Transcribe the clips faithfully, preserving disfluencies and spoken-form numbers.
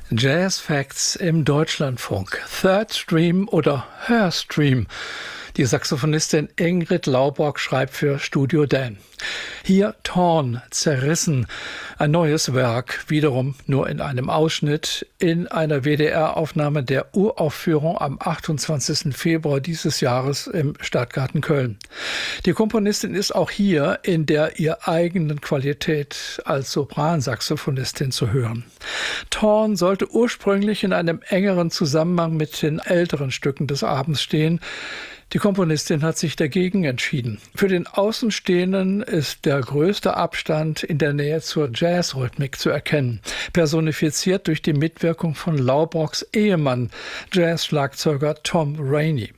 Jazz Facts im Deutschlandfunk. Third Stream oder Hörstream. Die Saxophonistin Ingrid Laubock schreibt für Studio Dan. Hier Torn, zerrissen. Ein neues Werk, wiederum nur in einem Ausschnitt, in einer W D R-Aufnahme der Uraufführung am achtundzwanzigsten Februar dieses Jahres im Stadtgarten Köln. Die Komponistin ist auch hier in der ihr eigenen Qualität als Sopransaxophonistin zu hören. Torn sollte ursprünglich in einem engeren Zusammenhang mit den älteren Stücken des Abends stehen. Die Komponistin hat sich dagegen entschieden. Für den Außenstehenden ist der größte Abstand in der Nähe zur Jazzrhythmik zu erkennen, personifiziert durch die Mitwirkung von Laubocks Ehemann, Jazzschlagzeuger Tom Rainey.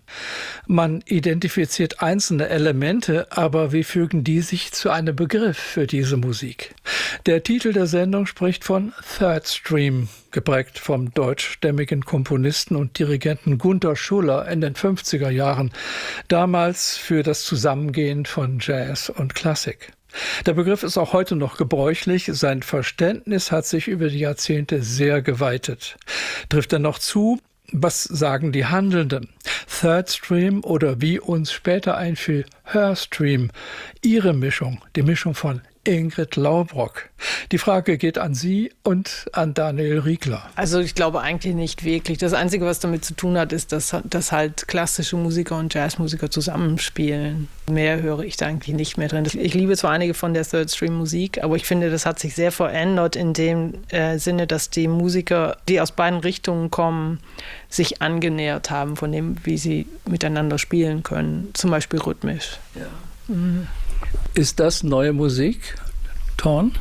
Man identifiziert einzelne Elemente, aber wie fügen die sich zu einem Begriff für diese Musik? Der Titel der Sendung spricht von Third Stream, geprägt vom deutschstämmigen Komponisten und Dirigenten Gunther Schuller in den fünfziger Jahren, damals für das Zusammengehen von Jazz und Klassik. Der Begriff ist auch heute noch gebräuchlich. Sein Verständnis hat sich über die Jahrzehnte sehr geweitet. Trifft er noch zu? Was sagen die Handelnden? Third Stream oder wie uns später einfiel, Hörstream. Ihre Mischung, die Mischung von Ingrid Laubock. Die Frage geht an Sie und an Daniel Riegler. Also ich glaube eigentlich nicht wirklich. Das Einzige, was damit zu tun hat, ist, dass, dass halt klassische Musiker und Jazzmusiker zusammenspielen. Mehr höre ich da eigentlich nicht mehr drin. Ich liebe zwar einige von der Third Stream Musik, aber ich finde, das hat sich sehr verändert in dem äh, Sinne, dass die Musiker, die aus beiden Richtungen kommen, sich angenähert haben von dem, wie sie miteinander spielen können. Zum Beispiel rhythmisch. Ja. Mhm. Ist das neue Musik, Torn?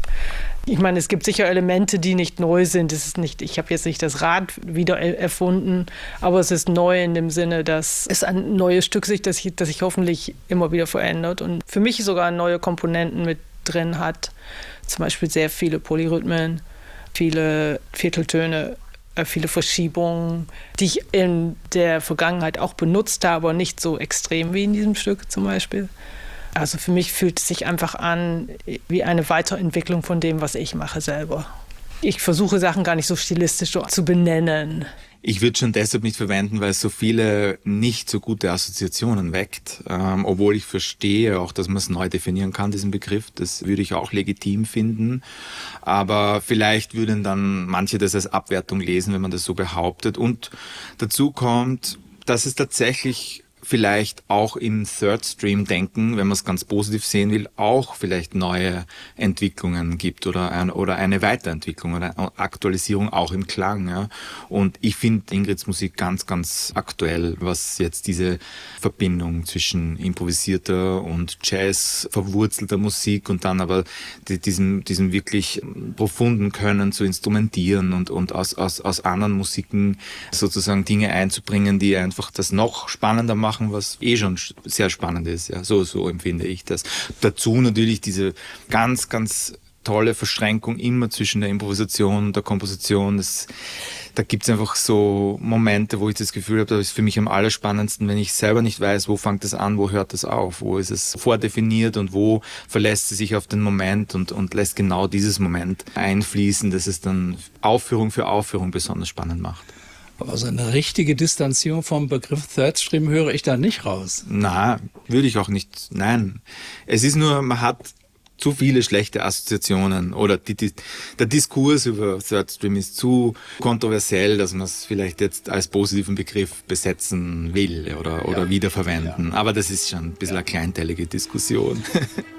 Ich meine, es gibt sicher Elemente, die nicht neu sind. Es ist nicht, ich habe jetzt nicht das Rad wieder erfunden, aber es ist neu in dem Sinne, dass es ein neues Stück ist, das sich, das sich hoffentlich immer wieder verändert und für mich sogar neue Komponenten mit drin hat. Zum Beispiel sehr viele Polyrhythmen, viele Vierteltöne, viele Verschiebungen, die ich in der Vergangenheit auch benutzt habe, aber nicht so extrem wie in diesem Stück zum Beispiel. Also für mich fühlt es sich einfach an wie eine Weiterentwicklung von dem, was ich mache selber. Ich versuche Sachen gar nicht so stilistisch zu benennen. Ich würde schon deshalb nicht verwenden, weil es so viele nicht so gute Assoziationen weckt. Ähm, obwohl ich verstehe auch, dass man es neu definieren kann, diesen Begriff. Das würde ich auch legitim finden. Aber vielleicht würden dann manche das als Abwertung lesen, wenn man das so behauptet. Und dazu kommt, dass es tatsächlich vielleicht auch im Third Stream denken, wenn man es ganz positiv sehen will, auch vielleicht neue Entwicklungen gibt oder, ein, oder eine Weiterentwicklung oder eine Aktualisierung auch im Klang. Ja. Und ich finde Ingrids Musik ganz, ganz aktuell, was jetzt diese Verbindung zwischen improvisierter und Jazz verwurzelter Musik und dann aber die, diesem, diesem wirklich profunden Können zu instrumentieren und, und aus, aus, aus anderen Musiken sozusagen Dinge einzubringen, die einfach das noch spannender machen, was eh schon sehr spannend ist. Ja, so, so empfinde ich das. Dazu natürlich diese ganz, ganz tolle Verschränkung immer zwischen der Improvisation und der Komposition. Das, da gibt es einfach so Momente, wo ich das Gefühl habe, das ist für mich am allerspannendsten, wenn ich selber nicht weiß, wo fängt das an, wo hört das auf, wo ist es vordefiniert und wo verlässt es sich auf den Moment und, und lässt genau dieses Moment einfließen, dass es dann Aufführung für Aufführung besonders spannend macht. Aber so eine richtige Distanzierung vom Begriff Third Stream höre ich da nicht raus. Na, würde ich auch nicht. Nein. Es ist nur, man hat zu viele schlechte Assoziationen oder die, die, der Diskurs über Third Stream ist zu kontroversiell, dass man es vielleicht jetzt als positiven Begriff besetzen will oder, oder ja. wiederverwenden. Ja. Aber das ist schon ein bisschen eine kleinteilige Diskussion.